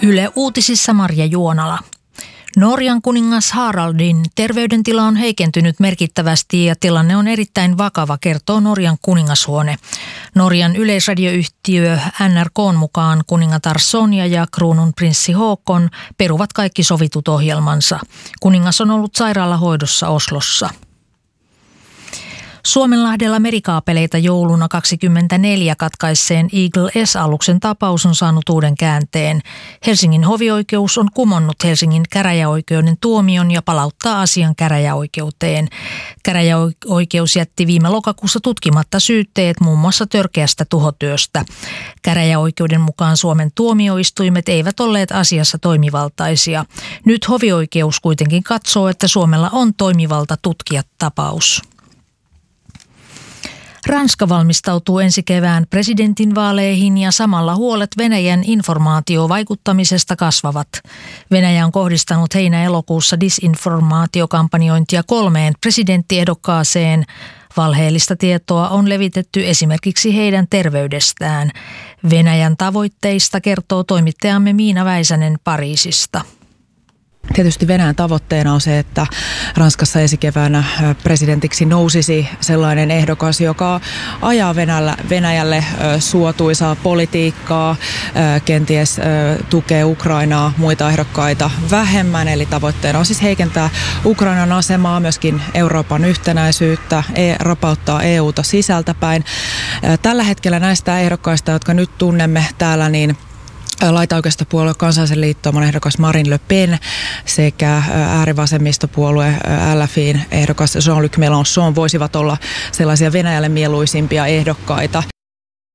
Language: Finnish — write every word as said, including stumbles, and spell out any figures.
Yle Uutisissa Marja Juonala. Norjan kuningas Haraldin terveydentila on heikentynyt merkittävästi ja tilanne on erittäin vakava, kertoo Norjan kuningashuone. Norjan yleisradioyhtiö N R K:n mukaan kuningatar Sonja ja kruununprinssi Håkon peruvat kaikki sovitut ohjelmansa. Kuningas on ollut sairaalahoidossa Oslossa. Suomenlahdella merikaapeleita jouluna kaksikymmentäneljä katkaisseen Eagle S-aluksen tapaus on saanut uuden käänteen. Helsingin hovioikeus on kumonnut Helsingin käräjäoikeuden tuomion ja palauttaa asian käräjäoikeuteen. Käräjäoikeus jätti viime lokakuussa tutkimatta syytteet muun muassa törkeästä tuhotyöstä. Käräjäoikeuden mukaan Suomen tuomioistuimet eivät olleet asiassa toimivaltaisia. Nyt hovioikeus kuitenkin katsoo, että Suomella on toimivalta tutkia tapaus. Ranska valmistautuu ensi kevään presidentinvaaleihin ja samalla huolet Venäjän informaatiovaikuttamisesta kasvavat. Venäjä on kohdistanut heinä-elokuussa disinformaatiokampanjointia kolmeen presidenttiehdokkaaseen. Valheellista tietoa on levitetty esimerkiksi heidän terveydestään. Venäjän tavoitteista kertoo toimittajamme Miina Väisänen Pariisista. Tietysti Venäjän tavoitteena on se, että Ranskassa ensi keväänä presidentiksi nousisi sellainen ehdokas, joka ajaa Venäjälle, Venäjälle suotuisaa politiikkaa, kenties tukee Ukrainaa, muita ehdokkaita vähemmän. Eli tavoitteena on siis heikentää Ukrainan asemaa, myöskin Euroopan yhtenäisyyttä, rapauttaa E U:ta sisältäpäin. Tällä hetkellä näistä ehdokkaista, jotka nyt tunnemme täällä, niin laitaoikeistopuolue Kansallisen liittoon ehdokas Marine Le Pen sekä äärivasemmistopuolue L F I:n ehdokas Jean-Luc Mélenchon voisivat olla sellaisia Venäjälle mieluisimpia ehdokkaita.